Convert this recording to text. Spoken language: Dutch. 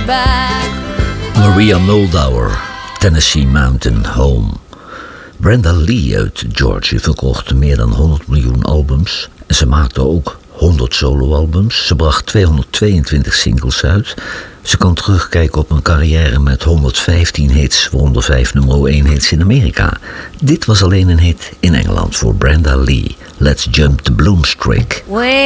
back. Maria Muldaur, Tennessee Mountain Home. Brenda Lee uit Georgia verkocht meer dan 100 miljoen albums. En ze maakte ook 100 soloalbums. Ze bracht 222 singles uit. Ze kan terugkijken op een carrière met 115 hits, waaronder 5 nummer 1 hits in Amerika. Dit was alleen een hit in Engeland voor Brenda Lee. Let's Jump the Bloomstrick.